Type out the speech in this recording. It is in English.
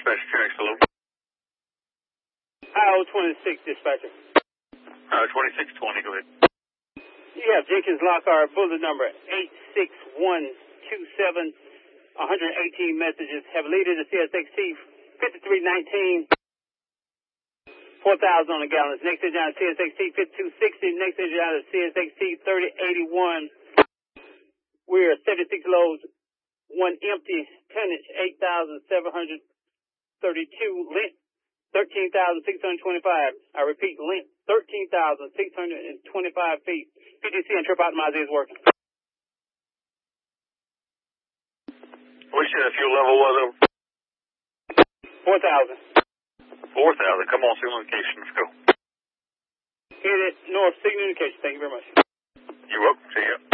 Dispatcher 2X, hello. IO-26, dispatcher. 2620, go ahead. You have Jenkins Lockhart, bullet number 86127, 118 messages. Have leader to CSXT 5319, 4,000 on the gallons. Next engine out of CSXT 5260, next engine out of CSXT 3081. We're 76 loads, one empty, tonnage 8,732, length 13,625. I repeat, length 13,625 feet. PTC and trip optimizer is working. What you said fuel level was over? 4,000. 4,000. Come on, signal indication. Let's go. Hit it north, signal indication. Thank you very much. You're welcome. See ya.